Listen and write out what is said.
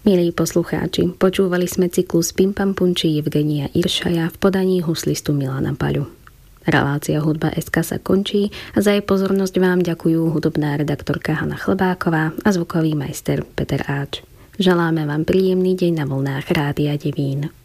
Milí poslucháči, počúvali sme cyklus Pim Pam Punči Evgenia Iršaja v podaní huslistu Milana Paľu. Relácia Hudba.sk sa končí a za jej pozornosť vám ďakujú hudobná redaktorka Hana Chlebáková a zvukový majster Peter Áč. Želáme vám príjemný deň na vlnách Rádia Devín.